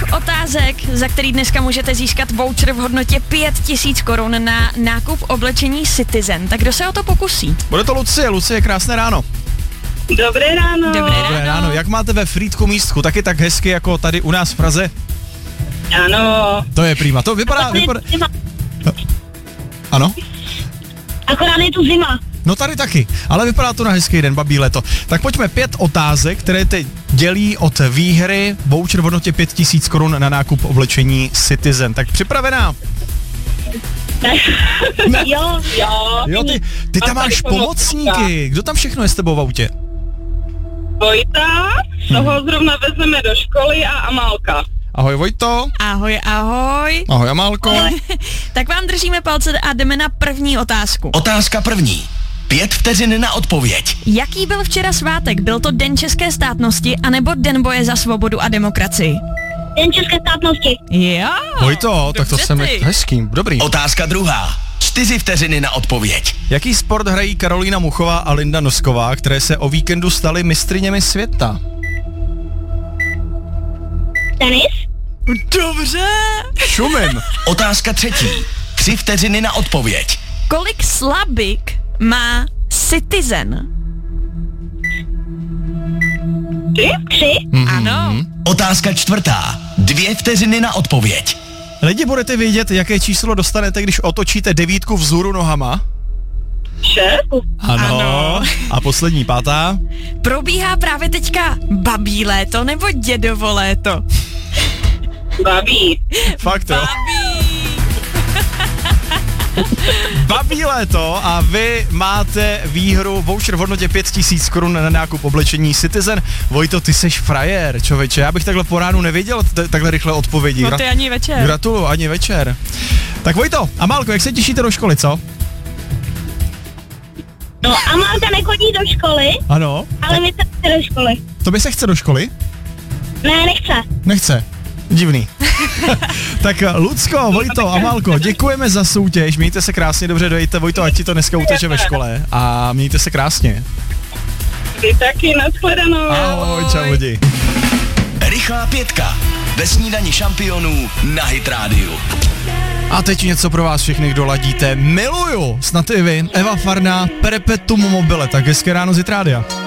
otázek, za který dneska můžete získat voucher v hodnotě 5000 korun na nákup oblečení Citizen. Tak kdo se o to pokusí? Bude to Lucie. Lucie, krásné ráno. Dobré ráno. Dobré ráno. Jak máte ve Frýdku místku? Taky tak hezky jako tady u nás v Praze? Ano. To je prima. To vypadá... Ano? Akorát je tu zima. No tady taky, ale vypadá to na hezký den, babí léto. Tak pojďme 5 otázek, které te dělí od výhry voucher v hodnotě 5000 korun na nákup oblečení Citizen. Tak připravená? Jo. Jo, ty tam máš pomocníky. Kdo tam všechno je s tebou v autě? Vojta, toho zrovna vezmeme do školy a Amálka. Ahoj Vojto. Ahoj. Ahoj Amálko. Tak vám držíme palce a jdeme na první otázku. Otázka první. 5 vteřin na odpověď. Jaký byl včera svátek? Byl to Den české státnosti anebo Den boje za svobodu a demokracii? Den české státnosti. Jo. Vojto, tak to dobře jsem ty. hezký, dobrý. Otázka druhá. 4 vteřiny na odpověď. Jaký sport hrají Karolína Muchová a Linda Nosková, které se o víkendu staly mistryněmi světa? Tenis. Dobře. Šumím. Otázka třetí. 3 vteřiny na odpověď. Kolik slabik má Citizen? 3. Ano. Otázka čtvrtá. 2 vteřiny na odpověď. Lidi, budete vědět, jaké číslo dostanete, když otočíte 9 vzhůru nohama? 6. Ano. A poslední, 5. Probíhá právě teďka babí léto nebo dědovo léto? Babí. Fakt jo. Babí. Babí léto a vy máte výhru voucher v hodnotě 5000 korun na nákup oblečení Citizen. Vojto, ty seš frajer, člověče. Já bych takhle po ránu nevěděl takhle rychle odpovědi. No ty ani večer. Gratuluju, ani večer. Tak Vojto, Amálko, jak se těšíte do školy, co? No, Amálka nechodí do školy, Ano. ale my se chce do školy. Tobě se chce do školy? Ne, nechce. Nechce. Divný. Tak Lucko, Vojto, Amálko, děkujeme za soutěž, mějte se krásně, dobře dojďte, Vojto, ať ti to dneska uteče ve škole a mějte se krásně. Vy taky, nashledanou. Ahoj, čau lidi. Rychlá 5. Ve snídani šampionů na Hit Radio. A teď něco pro vás všechny, kdo ladíte. Miluju, snad i vy, Eva Farná, Perpetuum mobile, tak hezké ráno z Hit Rádia.